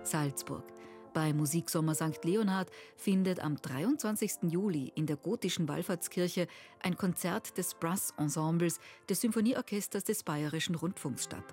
Salzburg. Beim Musiksommer St. Leonhard findet am 23. Juli in der gotischen Wallfahrtskirche ein Konzert des Brass-Ensembles des Symphonieorchesters des Bayerischen Rundfunks statt.